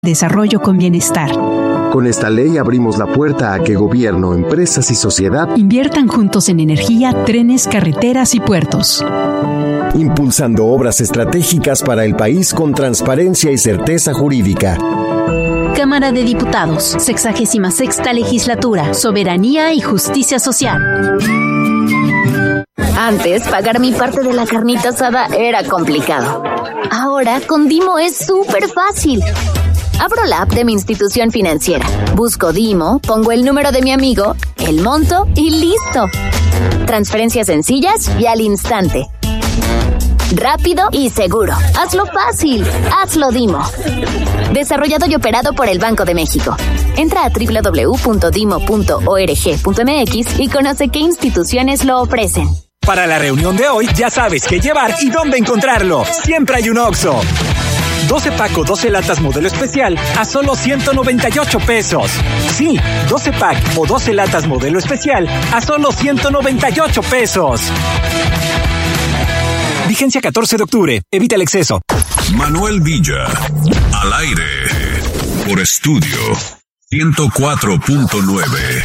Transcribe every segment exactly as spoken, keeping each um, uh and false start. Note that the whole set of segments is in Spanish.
Desarrollo con bienestar. Con esta ley abrimos la puerta a que gobierno, empresas y sociedad inviertan juntos en energía, trenes, carreteras y puertos. Impulsando obras estratégicas para el país con transparencia y certeza jurídica. Cámara de Diputados, sexagésima sexta legislatura, soberanía y justicia social. Antes, pagar mi parte de la carnita asada era complicado. Ahora, con Dimo es súper fácil. Abro la app de mi institución financiera, busco Dimo, pongo el número de mi amigo, el monto y listo. Transferencias sencillas y al instante. Rápido y seguro. Hazlo fácil. Hazlo Dimo. Desarrollado y operado por el Banco de México. Entra a doble u doble u doble u punto dimo punto org punto m x y conoce qué instituciones lo ofrecen. Para la reunión de hoy, ya sabes qué llevar y dónde encontrarlo. Siempre hay un Oxxo. doce pack o doce latas modelo especial a solo ciento noventa y ocho pesos. Sí, doce pack o doce latas modelo especial a solo ciento noventa y ocho pesos. Vigencia catorce de octubre. Evita el exceso. Manuel Villa. Al aire. Por Estudio ciento cuatro punto nueve.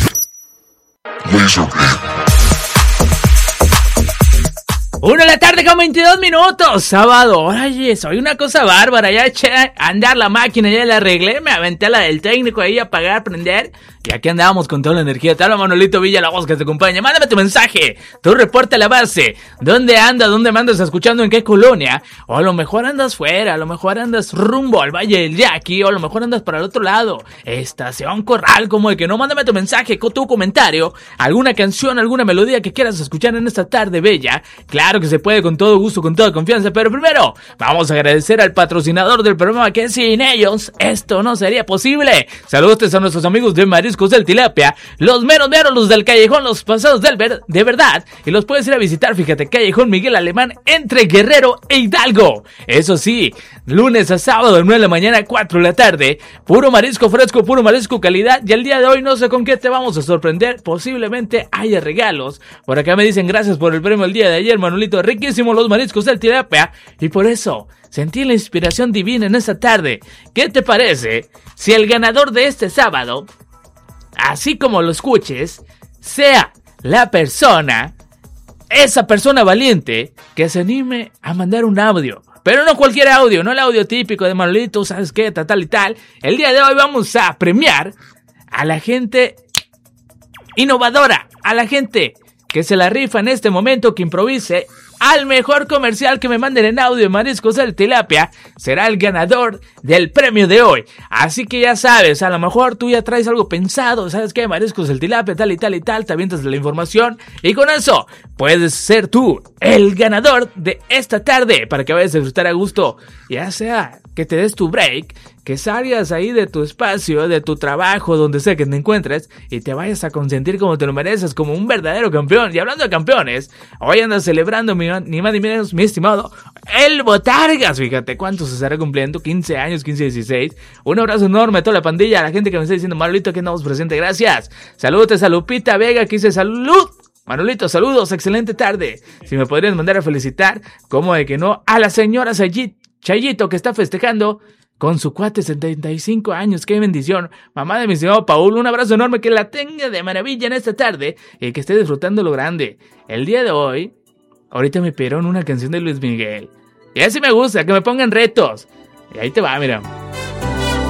Una de la tarde con veintidós minutos, sábado. Oye, soy una cosa bárbara. Ya eché a andar la máquina, ya la arreglé. Me aventé a la del técnico ahí a apagar, prender. Y aquí andábamos con toda la energía. Te habla Manuelito Villa, la voz que te acompaña. Mándame tu mensaje, tu reporte a la base. ¿Dónde andas? ¿Dónde me andas escuchando? ¿En qué colonia? O a lo mejor andas fuera, a lo mejor andas rumbo al Valle del Yaqui, o a lo mejor andas para el otro lado. Estación Corral, como de que no. Mándame tu mensaje, con tu comentario, alguna canción, alguna melodía que quieras escuchar en esta tarde bella. Claro que se puede, con todo gusto, con toda confianza. Pero primero, vamos a agradecer al patrocinador del programa, que sin ellos esto no sería posible. Saludos a nuestros amigos de Mariscos del Tilapia, los meros meros, los del Callejón, los pasados del ver, de verdad, y los puedes ir a visitar, fíjate, Callejón Miguel Alemán, entre Guerrero e Hidalgo. Eso sí, lunes a sábado de nueve de la mañana a cuatro de la tarde, puro marisco fresco, puro marisco calidad. Y el día de hoy no sé con qué te vamos a sorprender, posiblemente haya regalos. Por acá me dicen gracias por el premio el día de ayer, Manuelito, riquísimo los mariscos del Tilapia, y por eso sentí la inspiración divina en esta tarde. ¿Qué te parece si el ganador de este sábado, así como lo escuches, sea la persona, esa persona valiente que se anime a mandar un audio? Pero no cualquier audio, no el audio típico de Manolito, ¿sabes qué? Tal, tal y tal. El día de hoy vamos a premiar a la gente innovadora, a la gente que se la rifa en este momento, que improvise. Al mejor comercial que me manden en audio de Mariscos del Tilapia será el ganador del premio de hoy. Así que ya sabes, a lo mejor tú ya traes algo pensado, ¿sabes qué? Mariscos del Tilapia, tal y tal y tal, te avientas la información y con eso puedes ser tú el ganador de esta tarde, para que vayas a disfrutar a gusto, ya sea que te des tu break, que salgas ahí de tu espacio, de tu trabajo, donde sea que te encuentres, y te vayas a consentir como te lo mereces, como un verdadero campeón. Y hablando de campeones, hoy andas celebrando mi, ni más ni menos, mi estimado, el Botargas. Fíjate cuánto se estará cumpliendo, quince años, quince, dieciséis. Un abrazo enorme a toda la pandilla, a la gente que me está diciendo, Manolito, que andamos presente, gracias. Saludos a Lupita Vega, que dice salud. Manolito, saludos, excelente tarde. Si me podrías mandar a felicitar, como de que no, a la señora Chayito, que está festejando con su cuate, setenta y cinco años, qué bendición. Mamá de mi señor Paul, un abrazo enorme, que la tenga de maravilla en esta tarde y que esté disfrutando lo grande. El día de hoy, ahorita me pidieron una canción de Luis Miguel. Y así me gusta, que me pongan retos. Y ahí te va, mira.